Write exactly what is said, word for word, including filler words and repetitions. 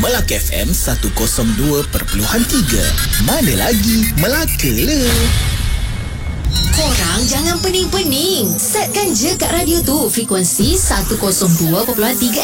Melaka F M seratus dua perpuluhan tiga. Mana lagi Melaka le. Korang jangan pening-pening. Setkan je kat radio tu frekuensi seratus dua perpuluhan tiga